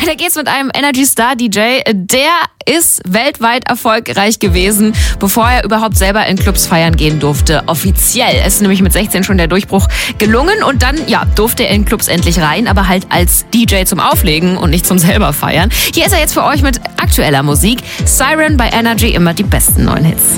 Weiter geht's mit einem Energy Star DJ. Der ist weltweit erfolgreich gewesen, bevor er überhaupt selber in Clubs feiern gehen durfte. Offiziell. Es ist nämlich mit 16 schon der Durchbruch gelungen und dann, durfte er in Clubs endlich rein, aber halt als DJ zum Auflegen und nicht zum selber feiern. Hier ist er jetzt für euch mit aktueller Musik. Siren bei Energy, immer die besten neuen Hits.